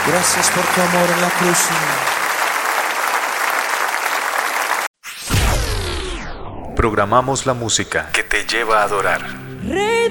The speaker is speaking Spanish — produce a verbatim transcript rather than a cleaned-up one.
Gracias por tu amor en la cruz, Señor. Programamos la música que te lleva a adorar.